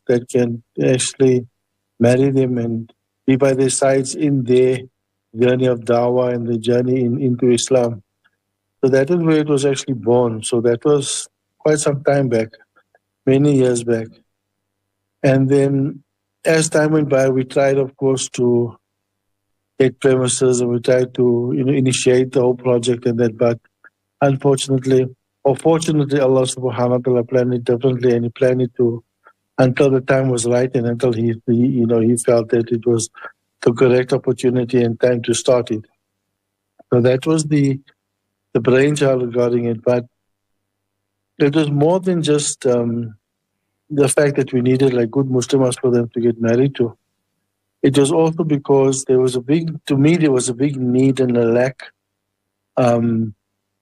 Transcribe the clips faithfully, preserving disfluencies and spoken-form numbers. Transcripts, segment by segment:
that can actually marry them and be by their sides in their journey of dawah and the journey in, into Islam. So that is where it was actually born. So that was quite some time back, many years back. And then as time went by, we tried, of course, to get premises and we tried to, you know, initiate the whole project and that. But unfortunately, or fortunately, Allah subhanahu wa ta'ala planned it differently, and He planned it to until the time was right and until he, he, you know, He felt that it was the correct opportunity and time to start it. So that was the the brainchild regarding it. But it was more than just um, the fact that we needed like good Muslims for them to get married to. It was also because there was a big, to me, there was a big need and a lack um,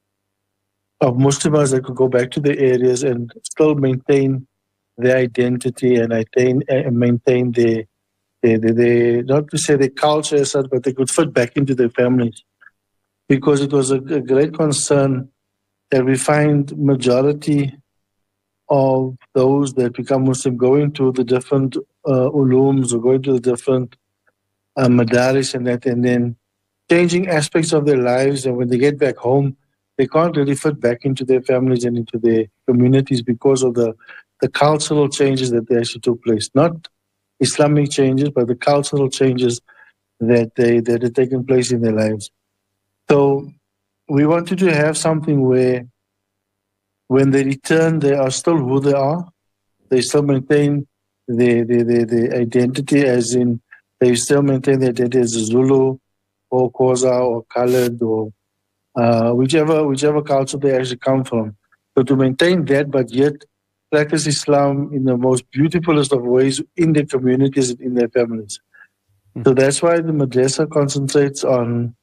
of Muslims that could go back to their areas and still maintain their identity and maintain, and maintain their, their, their, their, not to say their culture as such, but they could fit back into their families. Because it was a, a great concern that we find majority of those that become Muslim going to the different uh, ulums or going to the different uh, madaris and that, and then changing aspects of their lives. And when they get back home, they can't really fit back into their families and into their communities because of the, the cultural changes that they actually took place. Not Islamic changes, but the cultural changes that they that had taken place in their lives. So we wanted to have something where when they return, they are still who they are. They still maintain their, their, their, their identity, as in they still maintain their identity as a Zulu or Xhosa or Khaled or uh, whichever whichever culture they actually come from. So to maintain that, but yet practice Islam in the most beautifulest of ways in their communities and in their families. Mm-hmm. So that's why the madrasa concentrates on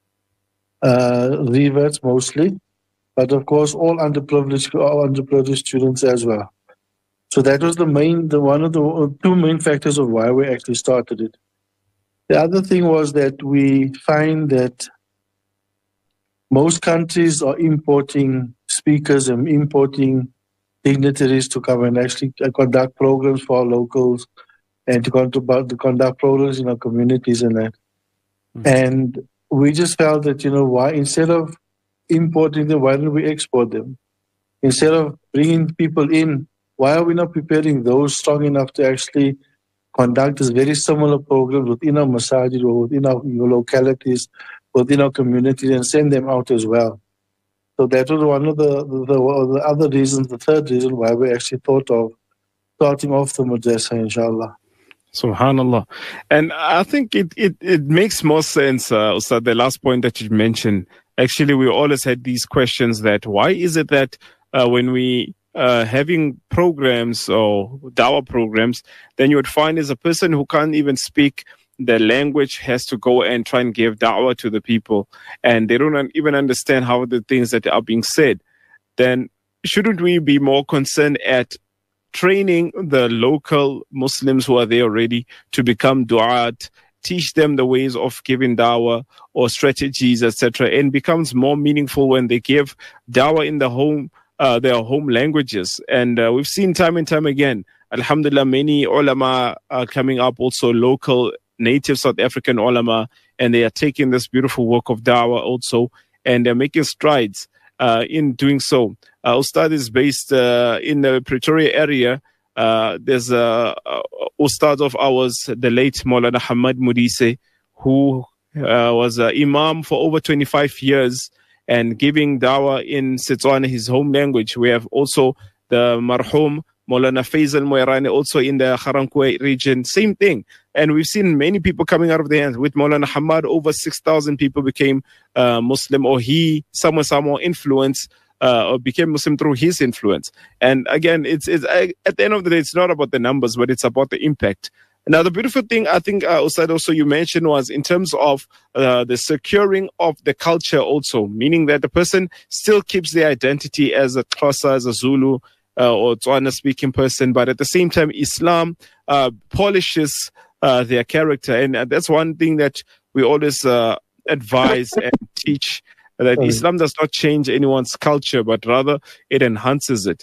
uh, reverts mostly, but of course all underprivileged, all underprivileged students as well. So that was the main, the one of the two main factors of why we actually started it. The other thing was that we find that most countries are importing speakers and importing dignitaries to come and actually conduct programs for our locals and to conduct, to conduct programs in our communities and that. Mm-hmm. And we just felt that, you know, why instead of importing them, why don't we export them? Instead of bringing people in, why are we not preparing those strong enough to actually conduct this very similar program within our masajid or within our localities, within our communities, and send them out as well? So that was one of the, the, the other reasons, the third reason why we actually thought of starting off the madrasa, inshallah. Subhanallah. And I think it, it, it makes more sense, uh, Ustad, the last point that you mentioned. Actually, we always had these questions that why is it that uh, when we uh, having programs or dawah programs, then you would find is a person who can't even speak the language has to go and try and give da'wah to the people, and they don't even understand how the things that are being said. Then shouldn't we be more concerned at training the local Muslims who are there already to become du'at, teach them the ways of giving da'wah or strategies, et cetera, and becomes more meaningful when they give da'wah in the home, uh, their home languages. And uh, we've seen time and time again, alhamdulillah, many ulama are coming up, also local native South African ulama, and they are taking this beautiful work of da'wah also, and they're making strides uh, in doing so. Uh, Ustad is based uh, in the Pretoria area. Uh, there's a, a Ustad of ours, the late Maulana Hamad Mudise, who uh, was an imam for over twenty-five years and giving da'wah in Setswana, his home language. We have also the marhum Maulana Faisal Moirani, also in the Ga-Rankuwa region, same thing. And we've seen many people coming out of the hands. With Maulana Hamad, over six thousand people became uh, Muslim, or he, someone, someone influence, uh, or became Muslim through his influence. And again, it's, it's uh, at the end of the day, it's not about the numbers, but it's about the impact. Now, the beautiful thing, I think, uh, Ustad, also you mentioned was in terms of uh, the securing of the culture also, meaning that the person still keeps their identity as a Xhosa, as a Zulu, Uh, or Tswana-speaking person, but at the same time, Islam uh, polishes uh, their character, and uh, that's one thing that we always uh, advise and teach, that Islam does not change anyone's culture, but rather it enhances it.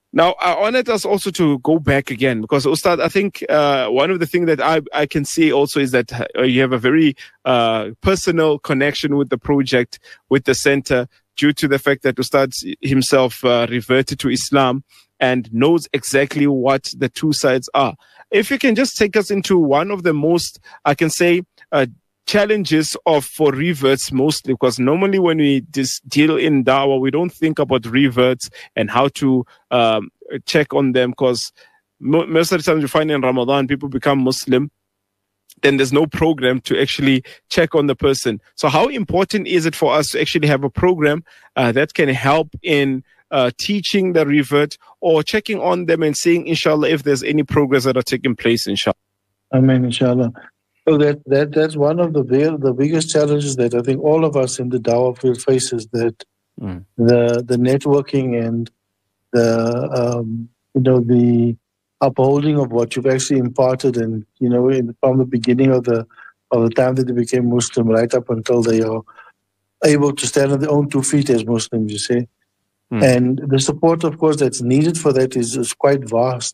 Now, I wanted us also to go back again because, Ustad, I think uh, one of the things that I, I can see also is that uh, you have a very uh, personal connection with the project, with the center, due to the fact that Ustad himself uh, reverted to Islam and knows exactly what the two sides are. If you can just take us into one of the most, I can say, uh, challenges of for reverts mostly, because normally when we just deal in dawah, we don't think about reverts and how to um, check on them, because most of the time you find in Ramadan people become Muslim, then there's no program to actually check on the person. So how important is it for us to actually have a program uh, that can help in uh, teaching the revert or checking on them and seeing, inshallah, if there's any progress that are taking place, inshallah? Amen, inshallah. So that, that that's one of the the biggest challenges that I think all of us in the Dawah field faces, that mm. the the networking and the um, you know the upholding of what you've actually imparted, and you know in, from the beginning of the of the time that they became Muslim right up until they are able to stand on their own two feet as Muslims, you see. Mm. And the support, of course, that's needed for that is, is quite vast.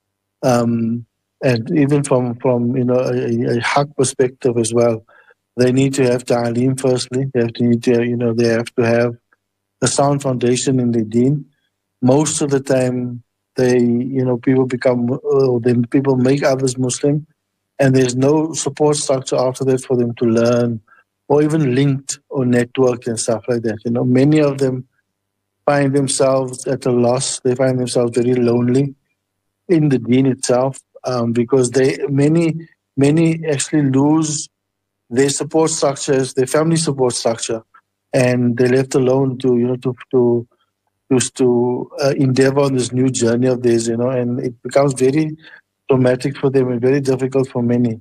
Um, And even from, from you know a, a haq perspective as well, they need to have ta'aleem firstly. They have to need to you know they have to have a sound foundation in the deen. Most of the time, they you know people become uh, then people make others Muslim, and there's no support structure after that for them to learn, or even linked or network and stuff like that. You know, many of them find themselves at a loss. They find themselves very lonely in the deen itself. Um, because they many many actually lose their support structures, their family support structure, and they're left alone to you know to to to, to uh, endeavor on this new journey of theirs, you know, and it becomes very traumatic for them and very difficult for many.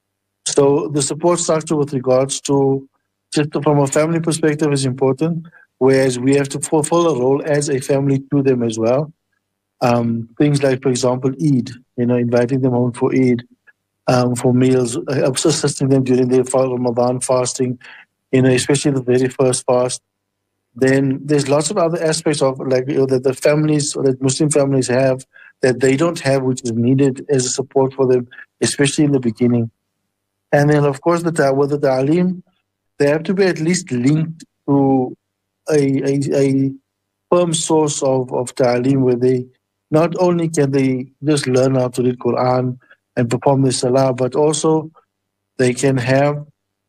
So the support structure with regards to just from a family perspective is important, whereas we have to fulfill a role as a family to them as well. Um, things like, for example, Eid, you know, inviting them home for Eid, um, for meals, uh, assisting them during their Ramadan fasting, you know, especially the very first fast. Then there's lots of other aspects of like you know, that the families or that Muslim families have that they don't have, which is needed as a support for them, especially in the beginning. And then, of course, the with the ta'aleem, they have to be at least linked to a a, a firm source of of ta'aleem where they not only can they just learn how to read Quran and perform the salah, but also they can have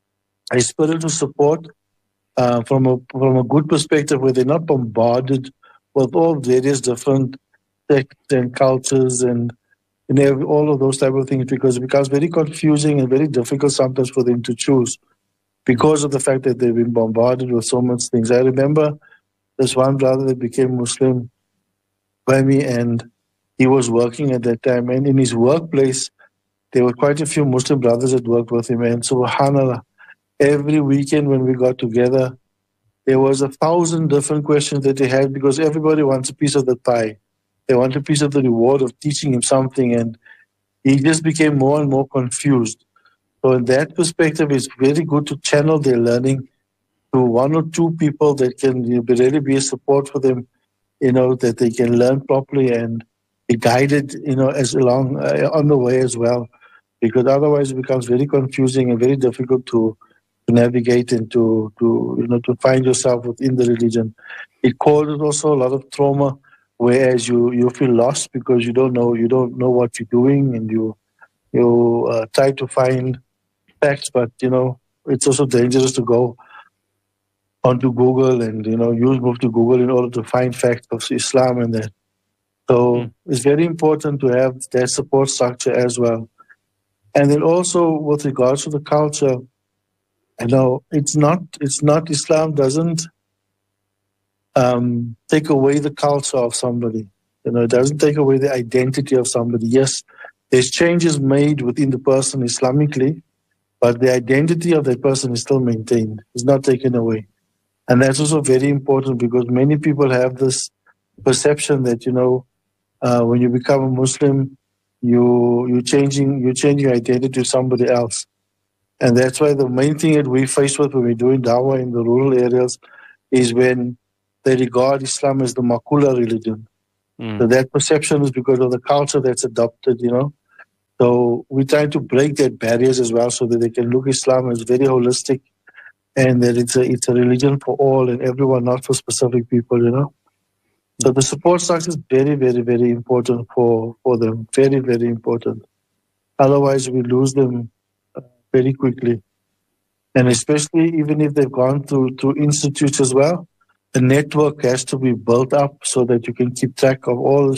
a spiritual support uh, from a from a good perspective, where they're not bombarded with all various different sects and cultures and you know, all of those type of things, because it becomes very confusing and very difficult sometimes for them to choose because of the fact that they've been bombarded with so much things. I remember this one brother that became Muslim by me, and he was working at that time, and in his workplace there were quite a few Muslim brothers that worked with him, and subhanallah, every weekend when we got together there was a thousand different questions that they had, because everybody wants a piece of the pie. They want a piece of the reward of teaching him something, and he just became more and more confused. So in that perspective, it's very good to channel their learning to one or two people that can you know, really be a support for them, you know, that they can learn properly and be guided, you know, as along uh, on the way as well, because otherwise it becomes very confusing and very difficult to, to navigate and to, to, you know, to find yourself within the religion. It causes also a lot of trauma, whereas you, you feel lost because you don't know, you don't know what you're doing, and you, you uh, try to find facts, but, you know, it's also dangerous to go onto Google and, you know, use move to Google in order to find facts of Islam and that. So mm. it's very important to have that support structure as well. And then also with regards to the culture, you know, it's not, it's not, Islam doesn't um, take away the culture of somebody. You know, it doesn't take away the identity of somebody. Yes, there's changes made within the person Islamically, but the identity of that person is still maintained. It's not taken away. And that's also very important, because many people have this perception that, you know, uh, when you become a Muslim, you, you're changing, you're changing your identity to somebody else. And that's why the main thing that we face with when we're doing dawah in the rural areas is when they regard Islam as the makula religion. Mm. So that perception is because of the culture that's adopted, you know. So we're trying to break that barriers as well, so that they can look Islam as very holistic, and that it's a it's a religion for all and everyone, not for specific people, you know. So the support structure is very, very, very important for, for them. Very, very important. Otherwise, we lose them uh, very quickly. And especially even if they've gone through through institutes as well, the network has to be built up so that you can keep track of all the